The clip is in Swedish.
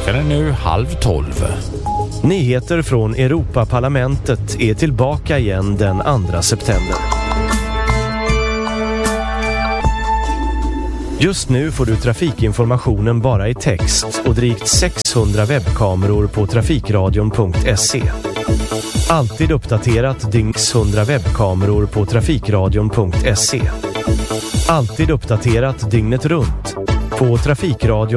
Klockan är nu 11:30. Nyheter från Europaparlamentet är tillbaka igen den 2 september. Just nu får du trafikinformationen bara i text och drygt 600 webbkameror på trafikradion.se. Alltid uppdaterat dygns 100 webbkameror på trafikradion.se. Alltid uppdaterat dygnet runt på trafikradion.